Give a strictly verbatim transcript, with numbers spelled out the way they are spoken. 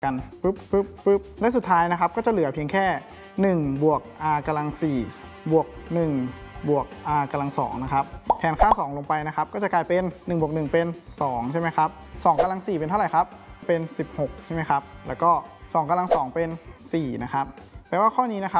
กันปึ๊บปึ๊บปึ๊บและสุดท้ายนะครับก็จะเหลือเพียงแค่หนึ่งบวก r กำลังสี่บวกหนึ่งบวก r กำลังสองนะครับแทนค่าสองลงไปนะครับก็จะกลายเป็นหนึ่งบวกหนึ่งเป็นสองใช่ไหมครับสองกำลังสี่เป็นเท่าไหร่ครับเป็นสิบหกใช่ไหมครับแล้วก็สองกำลังสองเป็นสี่นะครับแปลว่าข้อนี้นะครับ